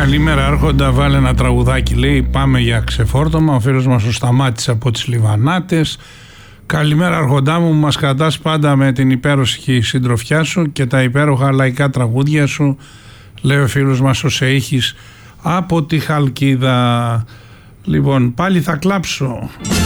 Καλημέρα Άρχοντα, βάλε ένα τραγουδάκι, λέει, πάμε για ξεφόρτωμα. Ο φίλος μας ο Σταμάτης από τις Λιβανάτες. Καλημέρα Άρχοντά μου, μας κρατάς πάντα με την υπέροχη συντροφιά σου και τα υπέροχα λαϊκά τραγούδια σου, λέει ο φίλος μας ο Σεΐχης από τη Χαλκίδα. Λοιπόν, πάλι θα κλάψω.